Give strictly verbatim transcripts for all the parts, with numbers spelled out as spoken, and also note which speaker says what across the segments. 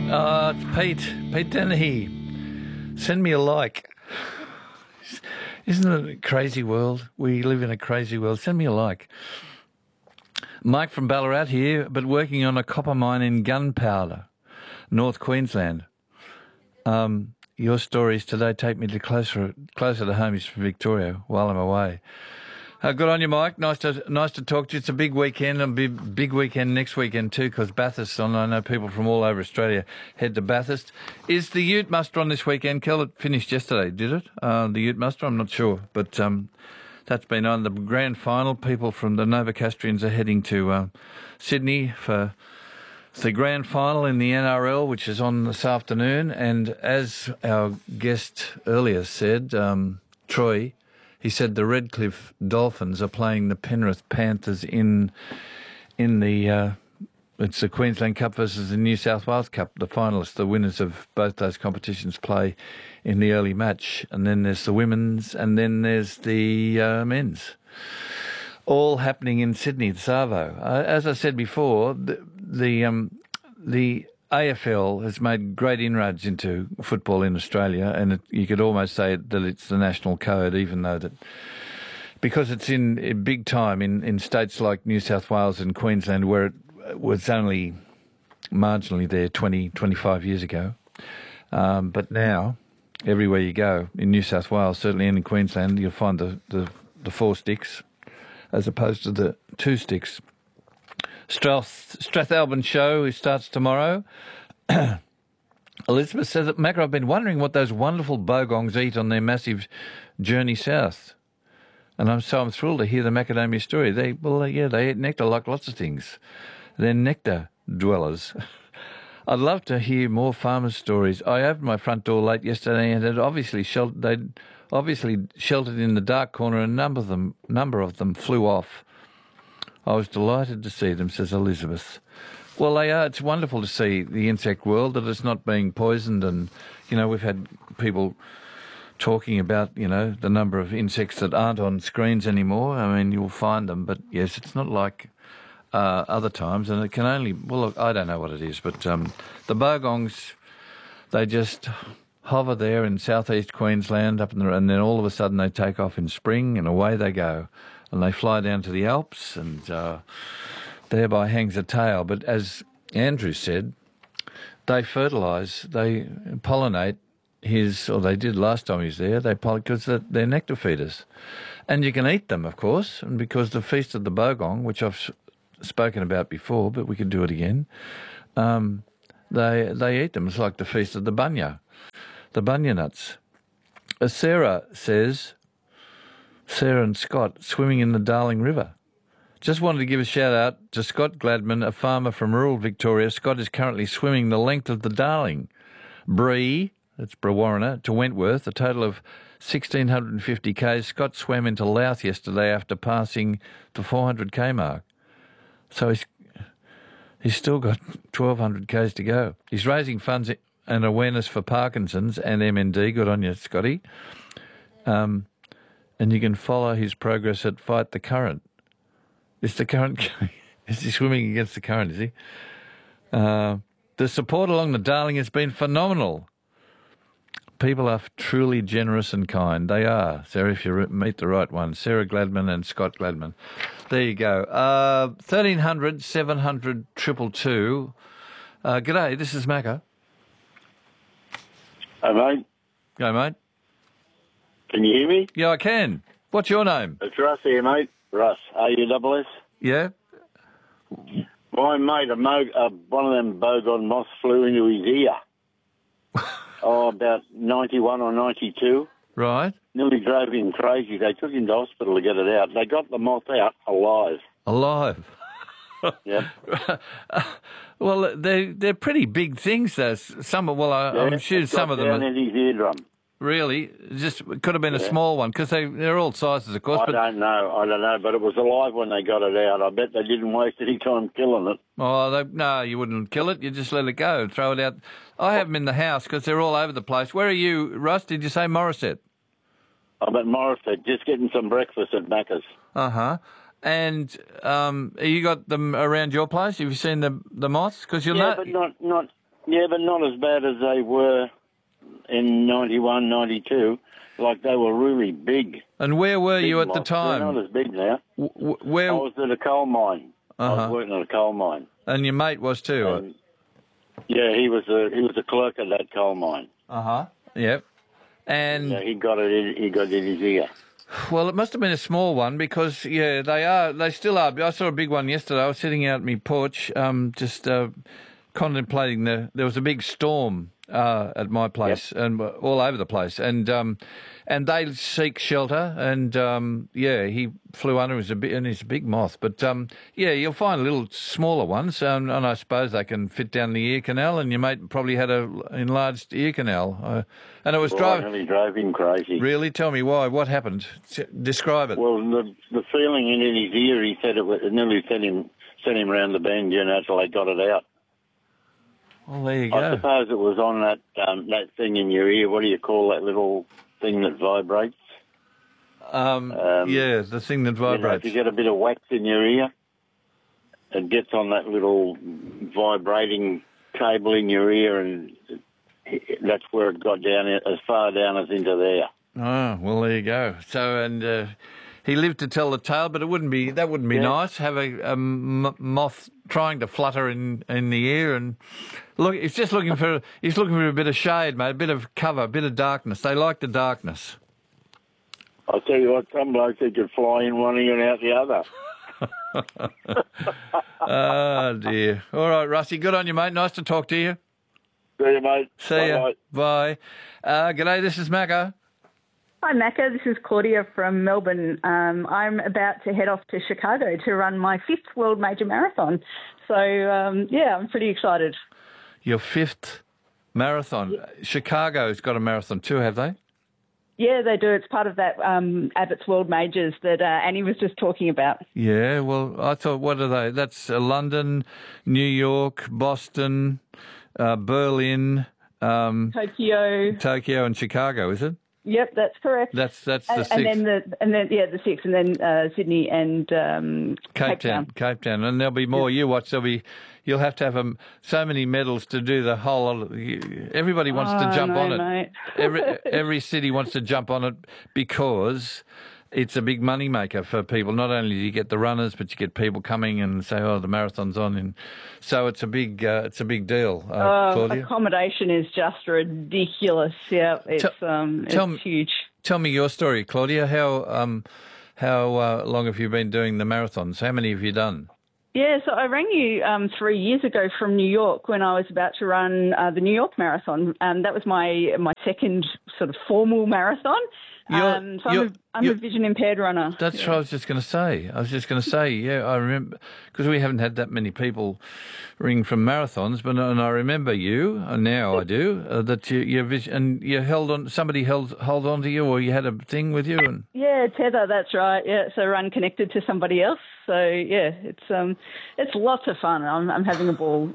Speaker 1: Uh, it's Pete. Pete Dennehy. Send me a like. Isn't it a crazy world? We live in a crazy world. Send me a like. Mike from Ballarat here, but working on a copper mine in Gunpowder, North Queensland. Um, your stories today take me to closer closer to home from Victoria while I'm away. Uh, good on you, Mike. Nice to nice to talk to you. It's a big weekend, and a big, big weekend next weekend too, because Bathurst, and I know people from all over Australia head to Bathurst. Is the Ute muster on this weekend, Kel? It finished yesterday, did it? Uh, the Ute muster? I'm not sure, but um, that's been on. The grand final, people from the Novocastrians are heading to uh, Sydney for the grand final in the N R L, which is on this afternoon. And as our guest earlier said, um, Troy, he said the Redcliffe Dolphins are playing the Penrith Panthers in in the uh, it's the Queensland Cup versus the New South Wales Cup. The finalists, the winners of both those competitions, play in the early match, and then there's the women's, and then there's the uh, men's. All happening in Sydney, the Savo. Uh, as I said before, the the, um, the A F L has made great inroads into football in Australia, and it, you could almost say that it's the national code, even though that because it's in, in big time in, in states like New South Wales and Queensland, where it was only marginally there twenty, twenty-five years ago. Um, but now, everywhere you go, in New South Wales, certainly and in Queensland, you'll find the, the, the four sticks as opposed to the two sticks. Strath, Strathalbyn show starts tomorrow. Elizabeth says that, Macca, I've been wondering what those wonderful bogongs eat on their massive journey south. And I'm so I'm thrilled to hear the macadamia story. They Well, yeah, they eat nectar like lots of things. They're nectar dwellers. I'd love to hear more farmers' stories. I opened my front door late yesterday and had obviously sheltered, they'd obviously sheltered in the dark corner, and a number of them, number of them flew off. I was delighted to see them, says Elizabeth. Well, they are. It's wonderful to see the insect world, that it's not being poisoned. And, you know, we've had people talking about, you know, the number of insects that aren't on screens anymore. I mean, you'll find them. But, yes, it's not like uh, other times. And it can only, well, look, I don't know what it is. But um, the bogongs, they just hover there in southeast Queensland, up in the, and then all of a sudden they take off in spring and away they go. And they fly down to the Alps, and uh, thereby hangs a tale. But as Andrew said, they fertilise, they pollinate his, or they did last time he was there, they pollinate because they're, they're nectar feeders. And you can eat them, of course, and because the Feast of the Bogong, which I've spoken about before, but we could do it again, um, they they eat them. It's like the Feast of the Bunya, the bunya nuts. As Sarah says, Sarah and Scott swimming in the Darling River. Just wanted to give a shout out to Scott Gladman, a farmer from rural Victoria. Scott is currently swimming the length of the Darling. Bree, that's Brewarrina, to Wentworth, a total of one thousand six hundred fifty kays. Scott swam into Louth yesterday after passing the four hundred k mark. So he's, he's still got twelve hundred kays to go. He's raising funds and awareness for Parkinson's and M N D. Good on you, Scotty. Um... And you can follow his progress at Fight the Current. Is the current? Is he swimming against the current, is he? Uh, the support along the Darling has been phenomenal. People are truly generous and kind. They are, Sarah, if you meet the right one. Sarah Gladman and Scott Gladman. There you go. Uh, thirteen hundred, seven hundred, two two two. Uh, g'day, this is Macca.
Speaker 2: Hey, mate.
Speaker 1: Go, mate.
Speaker 2: Can you hear me?
Speaker 1: Yeah, I can. What's your name?
Speaker 2: It's Russ here, mate. Russ, R U S S.
Speaker 1: Yeah?
Speaker 2: My mate, a mo- uh, one of them bogon moths flew into his ear. oh, about ninety-one or ninety-two.
Speaker 1: Right.
Speaker 2: Nearly drove him crazy. They took him to hospital to get it out. They got the moth out alive.
Speaker 1: Alive?
Speaker 2: Yeah.
Speaker 1: Well, they they're pretty big things, though. Some, well, I,
Speaker 2: yeah,
Speaker 1: I'm sure some of them
Speaker 2: down
Speaker 1: are...
Speaker 2: in his eardrum.
Speaker 1: Really? Just it could have been a
Speaker 2: Yeah.
Speaker 1: small one, because they, they're all sizes, of course.
Speaker 2: I
Speaker 1: but
Speaker 2: don't know. I don't know, but it was alive when they got it out. I bet they didn't waste any time killing it.
Speaker 1: Oh, they, no, you wouldn't kill it. You just let it go, throw it out. I have them in the house because they're all over the place. Where are you, Russ? Did you say Morisset?
Speaker 2: I'm at Morisset, just getting some breakfast at Macca's.
Speaker 1: Uh-huh. And um, you got them around your place? Have you seen the the moths? Because you'll
Speaker 2: yeah,
Speaker 1: know...
Speaker 2: but not not Yeah, but not as bad as they were in ninety-one, ninety-two. Like, they were really big.
Speaker 1: And where were
Speaker 2: big
Speaker 1: you at
Speaker 2: moths.
Speaker 1: the time?
Speaker 2: They're not as big now.
Speaker 1: W- w- where?
Speaker 2: I was at a coal mine. I
Speaker 1: Uh-huh.
Speaker 2: was working at a coal mine.
Speaker 1: And your mate was too?
Speaker 2: And, yeah, he was a he was a clerk at that coal mine.
Speaker 1: Uh-huh. Yep. And...
Speaker 2: Yeah, he got it in, he got it in his ear.
Speaker 1: Well, it must have been a small one because, yeah, they are, they still are. I saw a big one yesterday. I was sitting out at my porch, um, just uh, contemplating the, there was a big storm uh, at my place yep. and all over the place. And um, and they seek shelter. And, um, yeah, he flew under, was a bit, and he's a big moth. But, um, yeah, you'll find little smaller ones, um, and I suppose they can fit down the ear canal, and your mate probably had a enlarged ear canal. Uh, and it was
Speaker 2: well,
Speaker 1: driving...
Speaker 2: I really drove him crazy.
Speaker 1: Really? Tell me why. What happened? Describe it.
Speaker 2: Well, the the feeling in his ear, he said it, was, it nearly sent him, sent him round the bend, you know, till they got it out.
Speaker 1: Well, there you go.
Speaker 2: I suppose it was on that um, that thing in your ear. What do you call that little thing that vibrates?
Speaker 1: Um, um, yeah, the thing that vibrates.
Speaker 2: You know, if you get a bit of wax in your ear, it gets on that little vibrating cable in your ear, and that's where it got down, as far down as into there.
Speaker 1: Oh, well, there you go. So, and uh, he lived to tell the tale, but it wouldn't be that wouldn't be yeah. nice. Have a, a m- moth trying to flutter in, in the ear, and look, he's just looking for he's looking for a bit of shade, mate, a bit of cover, a bit of darkness. They like the darkness.
Speaker 2: I'll tell you what, some blokes they could fly in one ear and out the other.
Speaker 1: Oh dear. All right, Rusty, good on you, mate. Nice to talk to you.
Speaker 2: See you, mate.
Speaker 1: See ya. Bye. Uh, g'day, this is Macca.
Speaker 3: Hi, Macca. This is Claudia from Melbourne. Um, I'm about to head off to Chicago to run my fifth World Major Marathon. So, um, yeah, I'm pretty excited.
Speaker 1: Your fifth marathon. Yeah. Chicago's got a marathon too, have they?
Speaker 3: Yeah, they do. It's part of that um, Abbott's World Majors that uh, Annie was just talking about.
Speaker 1: Yeah, well, I thought, what are they? That's uh, London, New York, Boston, uh, Berlin, um,
Speaker 3: Tokyo,
Speaker 1: Tokyo, and Chicago. Is it?
Speaker 3: Yep, that's correct.
Speaker 1: That's that's the
Speaker 3: and,
Speaker 1: six.
Speaker 3: And then the and then yeah, the six, and then uh, Sydney and um,
Speaker 1: Cape,
Speaker 3: Cape
Speaker 1: Town.
Speaker 3: Town.
Speaker 1: Cape Town, and there'll be more. Yep. You watch. There'll be. You'll have to have um, so many medals to do the whole. Of, everybody wants
Speaker 3: oh,
Speaker 1: to jump
Speaker 3: no,
Speaker 1: on it.
Speaker 3: Mate.
Speaker 1: every every city wants to jump on it because it's a big money maker for people. Not only do you get the runners, but you get people coming and say, "Oh, the marathon's on," and so it's a big uh, it's a big deal. Uh,
Speaker 3: uh,
Speaker 1: Claudia?
Speaker 3: Accommodation is just ridiculous. Yeah, it's T- um, it's
Speaker 1: me,
Speaker 3: huge.
Speaker 1: Tell me your story, Claudia. How um, how uh, long have you been doing the marathons? How many have you done?
Speaker 3: Yeah, so I rang you um, three years ago from New York when I was about to run uh, the New York Marathon. Um, that was my my second sort of formal marathon. Um, so I'm, a, I'm a vision impaired runner.
Speaker 1: That's yeah. what I was just going to say. I was just going to say, yeah, I remember, because we haven't had that many people ring from marathons, but and I remember you, and now I do, uh, that you, your vision, and you held on, somebody held hold on to you, or you had a thing with you, and
Speaker 3: yeah, tether. That's right. Yeah, so run connected to somebody else. So yeah, it's um, it's lots of fun. I'm I'm having a ball.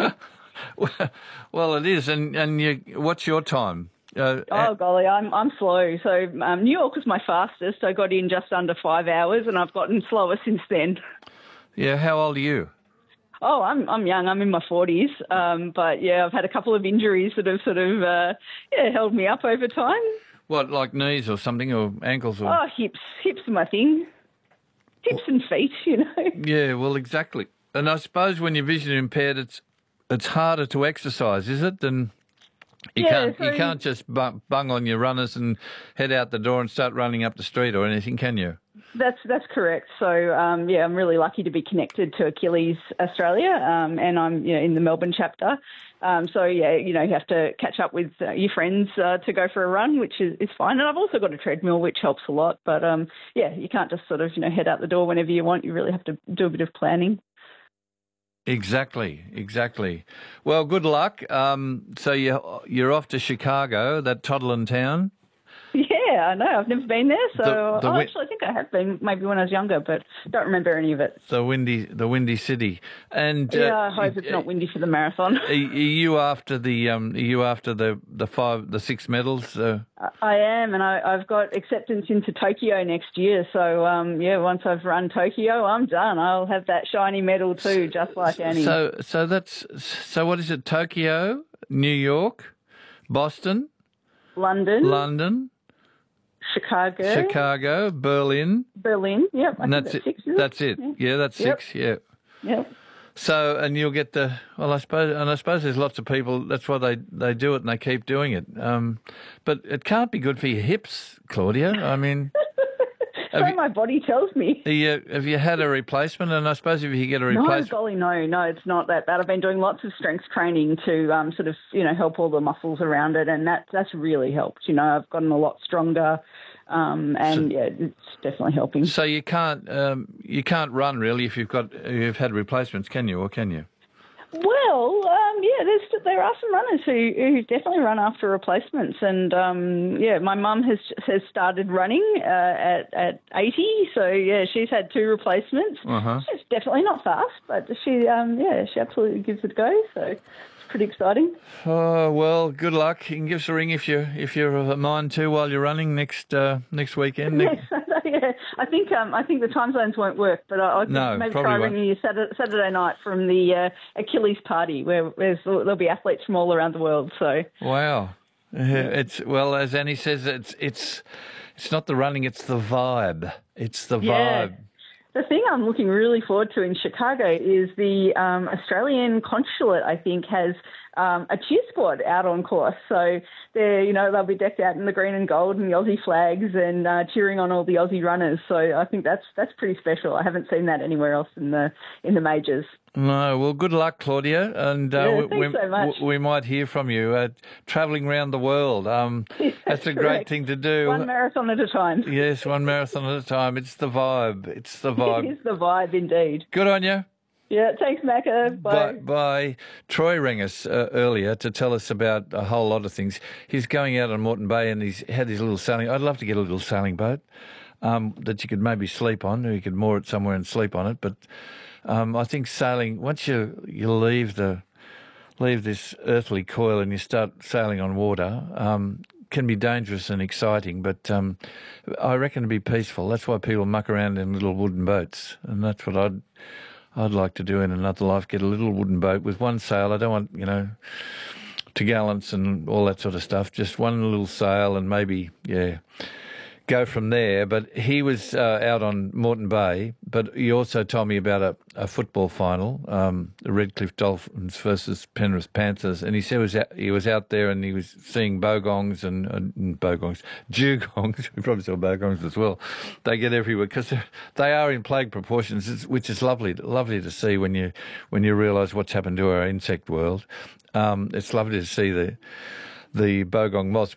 Speaker 1: well, well, it is, and and you, what's your time?
Speaker 3: Uh, oh golly, I'm I'm slow. So um, New York was my fastest. I got in just under five hours, and I've gotten slower since then.
Speaker 1: Yeah, how old are you?
Speaker 3: Oh, I'm I'm young. I'm in my forties. Um, but yeah, I've had a couple of injuries that have sort of uh, yeah held me up over time.
Speaker 1: What, like knees or something, or ankles, or
Speaker 3: oh hips? Hips are my thing. Hips and feet, you know.
Speaker 1: Yeah, well, exactly. And I suppose when you're vision impaired, it's it's harder to exercise, is it, than You
Speaker 3: yeah,
Speaker 1: can't
Speaker 3: so
Speaker 1: you can't just bung, bung on your runners and head out the door and start running up the street or anything, can you?
Speaker 3: That's that's correct. So um, yeah, I'm really lucky to be connected to Achilles Australia, um, and I'm you know, in the Melbourne chapter. Um, so yeah, you know you have to catch up with uh, your friends uh, to go for a run, which is, is fine. And I've also got a treadmill, which helps a lot. But um, yeah, you can't just sort of you know head out the door whenever you want. You really have to do a bit of planning.
Speaker 1: Exactly, exactly. Well, good luck. Um, so you're, you're off to Chicago, that toddling town?
Speaker 3: Yeah, Yeah, I know. I've never been there, so
Speaker 1: The- the
Speaker 3: oh,
Speaker 1: wi-
Speaker 3: actually, I think I have been maybe when I was younger, but don't remember any of it.
Speaker 1: The windy, the windy city, and uh,
Speaker 3: Yeah, I hope it's not windy for the marathon.
Speaker 1: Are you after the um? Are you after the the five, the six medals? Uh,
Speaker 3: I am, and I, I've got acceptance into Tokyo next year. So, um, yeah, once I've run Tokyo, I'm done. I'll have that shiny medal too, just like Annie.
Speaker 1: so, so that's so. What is it? Tokyo, New York, Boston,
Speaker 3: London,
Speaker 1: London,
Speaker 3: Chicago,
Speaker 1: Chicago, Berlin,
Speaker 3: Berlin. Yep, I
Speaker 1: and
Speaker 3: think
Speaker 1: that's it.
Speaker 3: that's six. Isn't
Speaker 1: That's
Speaker 3: it?
Speaker 1: it. Yeah, that's
Speaker 3: Yep.
Speaker 1: six. Yeah.
Speaker 3: Yep.
Speaker 1: So, and you'll get the, well, I suppose, and I suppose there's lots of people, that's why they, they do it and they keep doing it. Um, but it can't be good for your hips, Claudia. I mean,
Speaker 3: So
Speaker 1: you-
Speaker 3: my body tells me.
Speaker 1: have you, have you had a replacement? And I suppose if you get a
Speaker 3: No,
Speaker 1: replacement.
Speaker 3: golly, no, no, it's not that bad. I've been doing lots of strength training to um, sort of, you know, help all the muscles around it, and that that's really helped. You know, I've gotten a lot stronger, um, and yeah, it's definitely helping.
Speaker 1: So you can't, um, you can't run really if you've got, if you've had replacements, can you, or can you?
Speaker 3: Well, um, yeah, there's there are some runners who, who definitely run after replacements, and um, yeah, my mum has has started running uh, at at eighty, so yeah, she's had two replacements.
Speaker 1: Uh-huh.
Speaker 3: She's definitely not fast, but she um, yeah, she absolutely gives it a go. So it's pretty exciting.
Speaker 1: Oh, well, good luck. You can give us a ring if you if you're of a mind to while you're running next uh, next weekend.
Speaker 3: Yes, yeah. I think um, I think the time zones won't work, but I, I could
Speaker 1: No,
Speaker 3: maybe
Speaker 1: probably
Speaker 3: try
Speaker 1: won't.
Speaker 3: ringing you Saturday, Saturday night from the uh, Achilles party, where there's, there'll be athletes from all around the world. So
Speaker 1: Wow. Uh, It's, well, as Annie says, it's it's it's not the running, it's the vibe. It's the
Speaker 3: Yeah.
Speaker 1: vibe.
Speaker 3: the thing I'm looking really forward to in Chicago is the um, Australian consulate, I think, has um, a cheer squad out on course. So they're, you know, they'll be decked out in the green and gold and the Aussie flags and uh, cheering on all the Aussie runners. So I think that's that's pretty special. I haven't seen that anywhere else in the in the majors.
Speaker 1: No, well, good luck, Claudia, and uh,
Speaker 3: Yeah,
Speaker 1: we,
Speaker 3: thanks
Speaker 1: we,
Speaker 3: so much.
Speaker 1: we might hear from you uh, travelling around the world. Um, that's a great
Speaker 3: correct.
Speaker 1: thing to do.
Speaker 3: One marathon at a time.
Speaker 1: Yes, one marathon at a time. It's the vibe. It's the
Speaker 3: It
Speaker 1: vibe.
Speaker 3: is the vibe indeed.
Speaker 1: Good on you.
Speaker 3: Yeah, thanks, Macca. Bye.
Speaker 1: Bye. Bye. Troy rang us uh, earlier to tell us about a whole lot of things. He's going out on Moreton Bay and he's had his little sailing. I'd love to get a little sailing boat um, that you could maybe sleep on, or you could moor it somewhere and sleep on it. But um, I think sailing, once you, you leave the leave this earthly coil and you start sailing on water, um, can be dangerous and exciting, but um, I reckon it'd be peaceful. That's why people muck around in little wooden boats, and that's what I'd I'd like to do in another life, get a little wooden boat with one sail. I don't want, you know, togallants and all that sort of stuff, just one little sail and maybe, yeah, go from there. But he was uh, out on Moreton Bay, but he also told me about a, a football final, um, the Redcliffe Dolphins versus Penrith Panthers, and he said he was out, he was out there and he was seeing bogongs and, and bogongs, dugongs. We probably saw bogongs as well. They get everywhere because they are in plague proportions, which is lovely, lovely to see when you when you realise what's happened to our insect world. Um, it's lovely to see the. the bogong moths.